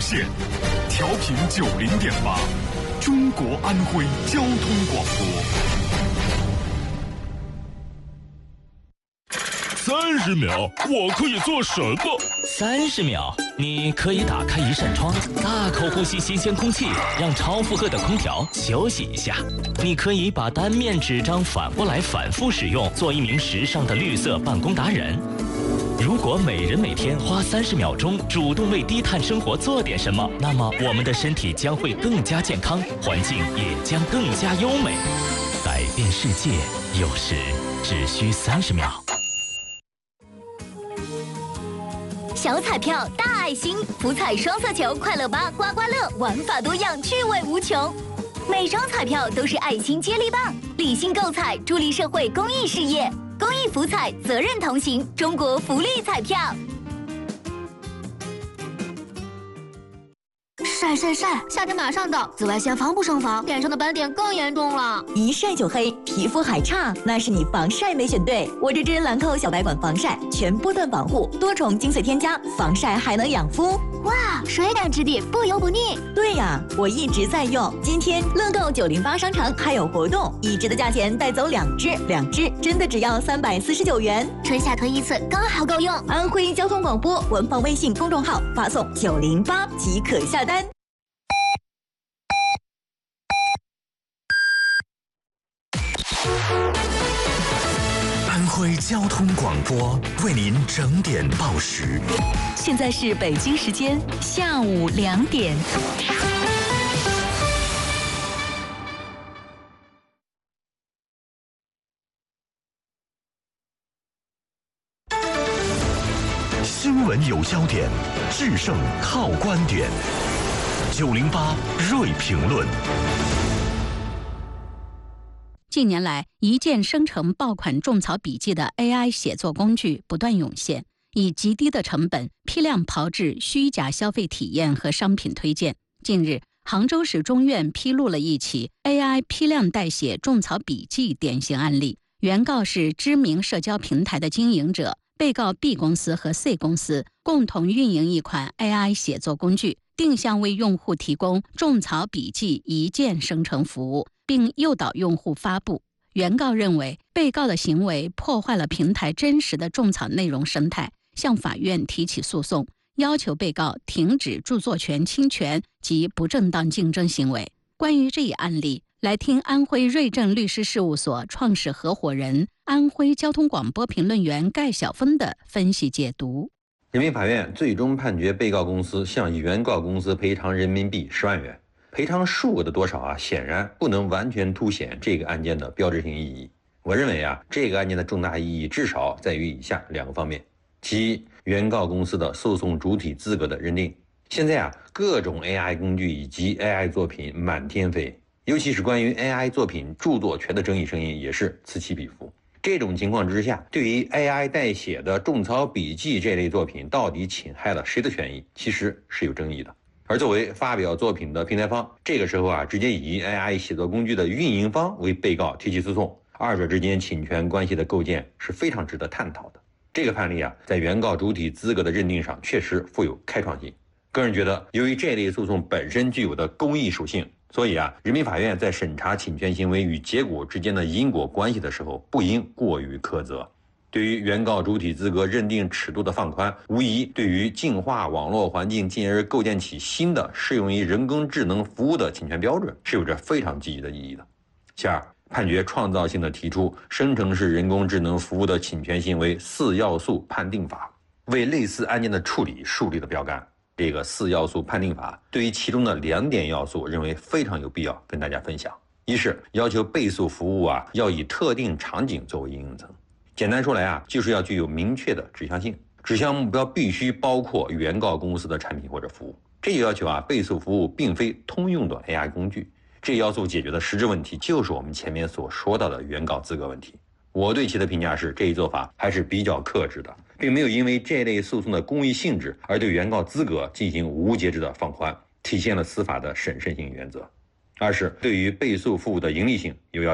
线，调频90.8，中国安徽交通广播。 30秒，我可以做什么 ？30秒，你可以打开一扇窗，大口呼吸新鲜空气，让超负荷的空调休息一下。你可以把单面纸张反过来反复使用，做一名时尚的绿色办公达人。如果每人每天花30秒钟主动为低碳生活做点什么，那么我们的身体将会更加健康，环境也将更加优美。改变世界，有时只需30秒。 小彩票大爱心，福彩双色球快乐8刮刮乐，玩法多样，趣味无穷。每张彩票都是爱心接力棒，理性购彩，助力社会公益事业。公益福彩，责任同行，中国福利彩票。 晒晒晒，夏天马上到，紫外线防不胜防，脸上的斑点更严重了。 一晒就黑，皮肤还差，那是你防晒没选对。我这支兰蔻小白管防晒，全波段防护，多重精粹添加，防晒还能养肤。 哇，水感质地，不油不腻。 对呀，我一直在用。今天乐购908商城还有活动，1支的价钱带走2支，2支真的只要349元。 春夏推一次，刚好够用。 安徽交通广播官方微信公众号发送908即可下单。 安徽交通广播为您整点报时。 现在是北京时间下午2点。 新闻有焦点，制胜靠观点。908锐评论。 近年来，一键生成爆款种草笔记的 AI 写作工具不断涌现，以极低的成本批量炮制虚假消费体验和商品推荐。近日，杭州市中院披露了一起 AI 批量代写种草笔记典型案例，原告是知名社交平台的经营者，被告 B 公司和 C 公司共同运营一款 AI 写作工具，定向为用户提供种草笔记一键生成服务，并诱导用户发布。原告认为，被告的行为破坏了平台真实的种草内容生态，向法院提起诉讼，要求被告停止著作权侵权及不正当竞争行为。关于这一案例，来听安徽瑞正律师事务所创始合伙人、安徽交通广播评论员盖晓峰的分析解读。 人民法院最终判决被告公司向原告公司赔偿人民币10万元。赔偿数额的多少显然不能完全凸显这个案件的标志性意义。我认为这个案件的重大意义至少在于以下2个方面：其一，原告公司的诉讼主体资格的认定。现在各种 AI 工具以及 AI 作品满天飞，尤其是关于 AI 作品著作权的争议声音也是此起彼伏。这种情况之下，对于 AI 代写的种草笔记这类作品到底侵害了谁的权益，其实是有争议的。而作为发表作品的平台方，这个时候直接以 AI 写作工具的运营方为被告提起诉讼，二者之间侵权关系的构建是非常值得探讨的。这个判例在原告主体资格的认定上确实富有开创性。个人觉得，由于这类诉讼本身具有的公益属性，所以人民法院在审查侵权行为与结果之间的因果关系的时候，不应过于苛责。对于原告主体资格认定尺度的放宽，无疑对于净化网络环境，进而构建起新的适用于人工智能服务的侵权标准，是有着非常积极的意义的。其二，判决创造性的提出生成式人工智能服务的侵权行为4要素判定法，为类似案件的处理树立了标杆。这个4要素判定法对于其中的2点要素，认为非常有必要跟大家分享。一是要求被诉服务要以特定场景作为应用层。简单说来就是要具有明确的指向性，指向目标必须包括原告公司的产品或者服务。这一要求被诉服务并非通用的 AI 工具。这一要素解决的实质问题就是我们前面所说到的原告资格问题。我对其的评价是，这一做法还是比较克制的，并没有因为这类诉讼的公益性质而对原告资格进行无节制的放宽，体现了司法的审慎性原则。二是对于被诉服务的盈利性有要